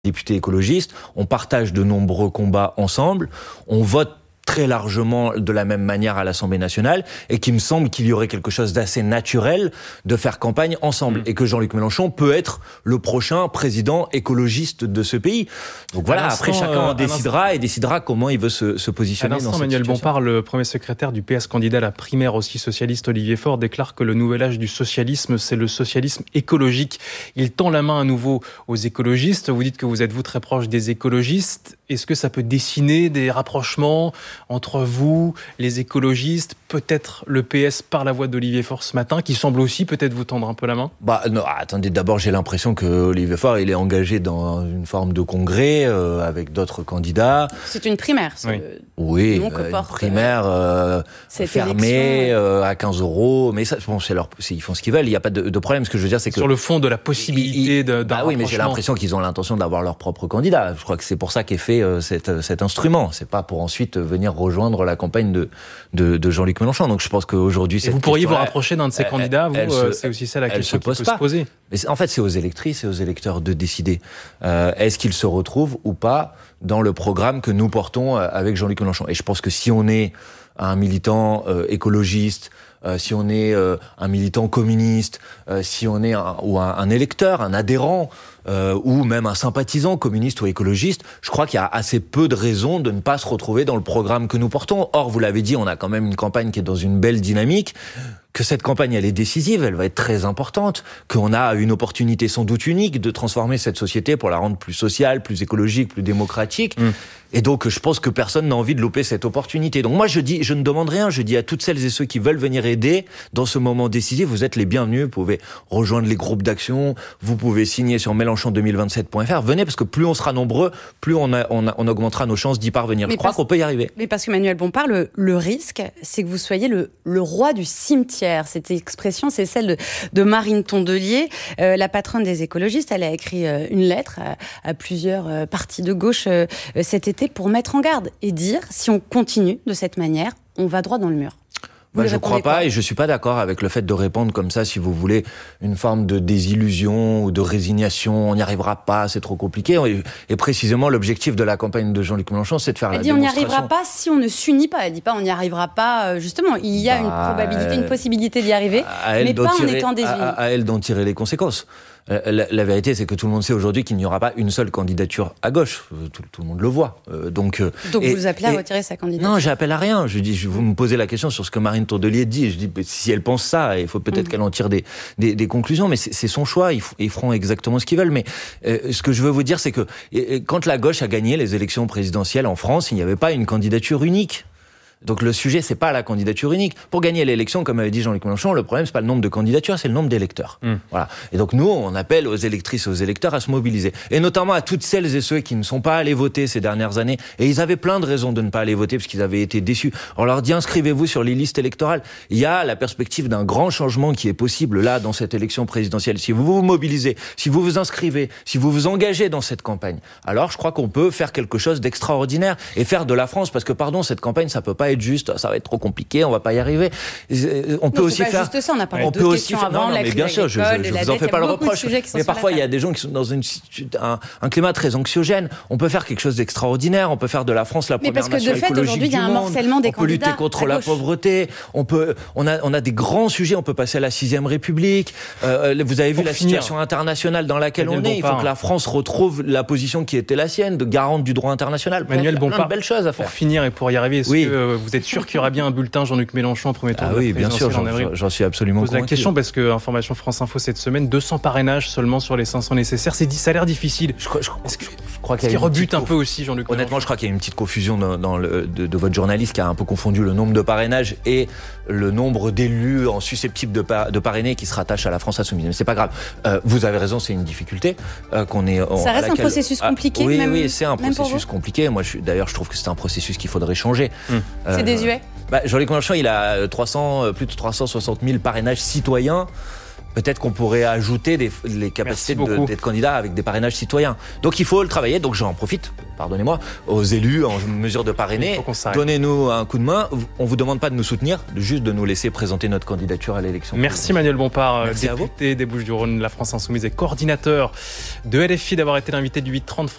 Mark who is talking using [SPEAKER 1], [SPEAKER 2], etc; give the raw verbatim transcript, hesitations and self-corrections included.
[SPEAKER 1] député écologiste, on partage de nombreux combats ensemble, on vote très largement de la même manière à l'Assemblée nationale et qu'il me semble qu'il y aurait quelque chose d'assez naturel de faire campagne ensemble mmh. et que Jean-Luc Mélenchon peut être le prochain président écologiste de ce pays. Donc voilà, après chacun en décidera et décidera comment il veut se, se positionner.
[SPEAKER 2] À l'instant,
[SPEAKER 1] dans cette
[SPEAKER 2] Manuel
[SPEAKER 1] situation.
[SPEAKER 2] Bompard, le premier secrétaire du P S candidat à la primaire aussi socialiste Olivier Faure, déclare que le nouvel âge du socialisme, c'est le socialisme écologique. Il tend la main à nouveau aux écologistes. Vous dites que vous êtes vous très proche des écologistes. Est-ce que ça peut dessiner des rapprochements entre vous, les écologistes, peut-être le P S par la voix d'Olivier Faure ce matin, qui semble aussi peut-être vous tendre un peu la main ?
[SPEAKER 1] Bah non, attendez, d'abord j'ai l'impression que Olivier Faure il est engagé dans une forme de congrès euh, avec d'autres candidats.
[SPEAKER 3] C'est une primaire, c'est
[SPEAKER 2] oui,
[SPEAKER 3] le
[SPEAKER 1] oui
[SPEAKER 3] nom que
[SPEAKER 1] euh, une
[SPEAKER 3] porte
[SPEAKER 1] primaire euh, fermée
[SPEAKER 3] élection,
[SPEAKER 1] euh, à quinze euros, mais ça, bon, c'est leur, c'est, ils font ce qu'ils veulent. Il n'y a pas de, de problème. Ce que je veux dire, c'est que
[SPEAKER 2] sur le fond de la possibilité
[SPEAKER 1] ils,
[SPEAKER 2] de, d'un
[SPEAKER 1] bah oui, mais j'ai l'impression qu'ils ont l'intention d'avoir leur propre candidat. Je crois que c'est pour ça qu'est fait euh, cet, cet instrument. C'est pas pour ensuite venir rejoindre la campagne de, de, de Jean-Luc Mélenchon. Donc je pense qu'aujourd'hui,
[SPEAKER 2] cette vous pourriez vous rapprocher d'un de ces
[SPEAKER 1] elle,
[SPEAKER 2] candidats. Vous,
[SPEAKER 1] elle
[SPEAKER 2] euh,
[SPEAKER 1] se,
[SPEAKER 2] c'est aussi ça la question qui peut
[SPEAKER 1] pas.
[SPEAKER 2] se poser.
[SPEAKER 1] Mais en fait, c'est aux électrices et aux électeurs de décider. Euh, est-ce qu'ils se retrouvent ou pas dans le programme que nous portons avec Jean-Luc Mélenchon ? Et je pense que si on est un militant euh, écologiste, euh, si on est euh, un militant communiste, euh, si on est un, ou un, un électeur, un adhérent, euh, ou même un sympathisant communiste ou écologiste, je crois qu'il y a assez peu de raisons de ne pas se retrouver dans le programme que nous portons. Or, vous l'avez dit, on a quand même une campagne qui est dans une belle dynamique, que cette campagne, elle est décisive, elle va être très importante, qu'on a une opportunité sans doute unique de transformer cette société pour la rendre plus sociale, plus écologique, plus démocratique. Mmh. Et donc, je pense que personne n'a envie de louper cette opportunité. Donc moi, je dis, je ne demande rien, je dis à toutes celles et ceux qui veulent venir aider dans ce moment décisif, vous êtes les bienvenus, vous pouvez rejoindre les groupes d'action, vous pouvez signer sur mélenchon deux mille vingt-sept point f r, venez, parce que plus on sera nombreux, plus on, a, on, a, on augmentera nos chances d'y parvenir. Mais je crois qu'on peut y arriver.
[SPEAKER 3] Mais parce que Manuel Bompard, le, le risque, c'est que vous soyez le, le roi du cimetière. Cette expression, c'est celle de, de Marine Tondelier, euh, la patronne des écologistes. Elle a écrit euh, une lettre à, à plusieurs euh, partis de gauche euh, cet été pour mettre en garde et dire, si on continue de cette manière, on va droit dans le mur.
[SPEAKER 1] Moi, je ne crois pas, et je suis pas d'accord avec le fait de répondre comme ça, si vous voulez, une forme de désillusion ou de résignation. On n'y arrivera pas, c'est trop compliqué. Et, et précisément, l'objectif de la campagne de Jean-Luc Mélenchon, c'est de faire
[SPEAKER 3] elle
[SPEAKER 1] la
[SPEAKER 3] dit
[SPEAKER 1] démonstration.
[SPEAKER 3] On n'y arrivera pas si on ne s'unit pas. Elle dit pas on n'y arrivera pas. Justement, il y a bah, une probabilité, une possibilité d'y arriver, mais pas
[SPEAKER 1] tirer,
[SPEAKER 3] en étant désunis.
[SPEAKER 1] À, à elle d'en tirer les conséquences. La, la vérité, c'est que tout le monde sait aujourd'hui qu'il n'y aura pas une seule candidature à gauche. Tout, tout le monde le voit. Donc,
[SPEAKER 3] Donc
[SPEAKER 1] et,
[SPEAKER 3] vous appelez à retirer sa candidature ?
[SPEAKER 1] Non, j'appelle à rien. Je dis, je, vous me posez la question sur ce que Marine Tondelier dit. Je dis, si elle pense ça, il faut peut-être mmh. qu'elle en tire des, des, des conclusions, mais c'est, c'est son choix. Ils, ils feront exactement ce qu'ils veulent. Mais euh, ce que je veux vous dire, c'est que quand la gauche a gagné les élections présidentielles en France, il n'y avait pas une candidature unique. Donc le sujet, c'est pas la candidature unique. Pour gagner l'élection, comme avait dit Jean-Luc Mélenchon, le problème, c'est pas le nombre de candidatures, c'est le nombre d'électeurs. Mmh. Voilà. Et donc nous, on appelle aux électrices et aux électeurs à se mobiliser. Et notamment à toutes celles et ceux qui ne sont pas allés voter ces dernières années. Et ils avaient plein de raisons de ne pas aller voter parce qu'ils avaient été déçus. On leur dit, inscrivez-vous sur les listes électorales. Il y a la perspective d'un grand changement qui est possible là, dans cette élection présidentielle. Si vous vous mobilisez, si vous vous inscrivez, si vous vous engagez dans cette campagne, alors je crois qu'on peut faire quelque chose d'extraordinaire et faire de la France, parce que pardon, cette campagne, ça peut pas être juste, ça va être trop compliqué, on va pas y arriver. On peut
[SPEAKER 3] non,
[SPEAKER 1] aussi
[SPEAKER 3] c'est pas
[SPEAKER 1] faire.
[SPEAKER 3] Juste ça, on a parlé
[SPEAKER 1] on
[SPEAKER 3] d'autres
[SPEAKER 1] peut
[SPEAKER 3] questions
[SPEAKER 1] aussi
[SPEAKER 3] avant,
[SPEAKER 1] non, non,
[SPEAKER 3] la
[SPEAKER 1] mais bien sûr, je, je, je vous en fais pas le reproche. Mais parfois, il y a des gens qui sont dans une, un, un climat très anxiogène. On peut faire quelque chose d'extraordinaire. On peut faire de la France la
[SPEAKER 3] mais
[SPEAKER 1] première nation écologique du monde.
[SPEAKER 3] Mais parce que de fait, aujourd'hui, il y a un morcellement des
[SPEAKER 1] on peut lutter contre la pauvreté. On peut, on a, on a des grands sujets. On peut passer à la sixième République. Euh, vous avez vu Pour la finir. situation internationale dans laquelle Manuel on est. Bompard. Il faut que la France retrouve la position qui était la sienne, de garante du droit international.
[SPEAKER 2] Manuel
[SPEAKER 1] Bompard,
[SPEAKER 2] plein de
[SPEAKER 1] belles choses à faire.
[SPEAKER 2] Pour finir et pour y arriver, est-ce
[SPEAKER 1] oui.
[SPEAKER 2] que vous êtes sûr qu'il y aura bien un bulletin Jean-Luc Mélenchon en premier tour
[SPEAKER 1] ah
[SPEAKER 2] de la
[SPEAKER 1] oui, bien sûr,
[SPEAKER 2] en avril.
[SPEAKER 1] J'en, j'en suis absolument convaincu.
[SPEAKER 2] Je pose la question parce que Information France Info cette semaine, deux cents parrainages seulement sur les cinq cents nécessaires. C'est dit, ça a l'air difficile.
[SPEAKER 1] Je, je, je,
[SPEAKER 2] que,
[SPEAKER 1] je crois
[SPEAKER 2] qu'il y a qui rebute un peu aussi Jean-Luc Mélenchon.
[SPEAKER 1] Honnêtement, je crois qu'il y a une petite confusion dans, dans le, de, de votre journaliste qui a un peu confondu le nombre de parrainages et le nombre d'élus en susceptibles de, par, de parrainer qui se rattachent à la France Insoumise. Mais c'est pas grave. Euh, vous avez raison, c'est une difficulté euh, qu'on est. On,
[SPEAKER 3] ça reste
[SPEAKER 1] laquelle...
[SPEAKER 3] un processus compliqué.
[SPEAKER 1] Ah, oui,
[SPEAKER 3] même,
[SPEAKER 1] oui, c'est un processus compliqué. Moi, je, d'ailleurs, je trouve que c'est un processus qu'il faudrait changer.
[SPEAKER 3] Hum. Euh, c'est désuet.
[SPEAKER 1] Bah, Jean-Luc Mélenchon, il a trois cents, plus de trois cent soixante mille parrainages citoyens. peut-être qu'on pourrait ajouter des, les capacités de, d'être candidat avec des parrainages citoyens. Donc il faut le travailler. Donc j'en profite, pardonnez-moi, aux élus en mesure de parrainer. Donnez-nous un coup de main. On vous demande pas de nous soutenir, juste de nous laisser présenter notre candidature à l'élection.
[SPEAKER 2] Merci Manuel Bompard, Merci député des Bouches-du-Rhône, la France Insoumise et coordinateur de L F I, d'avoir été l'invité du huit trente France.